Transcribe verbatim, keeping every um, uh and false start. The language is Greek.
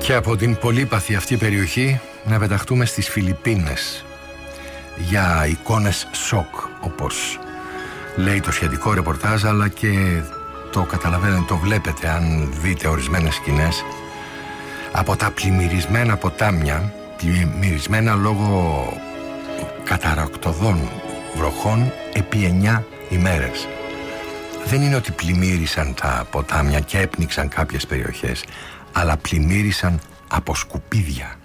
Και από την πολύπαθη αυτή περιοχή να πεταχτούμε στις Φιλιππίνες για εικόνες σοκ, όπως λέει το σχετικό ρεπορτάζ, αλλά και το καταλαβαίνετε, το βλέπετε αν δείτε ορισμένες σκηνές από τα πλημμυρισμένα ποτάμια, πλημμυρισμένα λόγω καταρακτωδών βροχών επί εννιά ημέρες. Δεν είναι ότι πλημμύρισαν τα ποτάμια και έπνιξαν κάποιες περιοχές, αλλά πλημμύρισαν από σκουπίδια.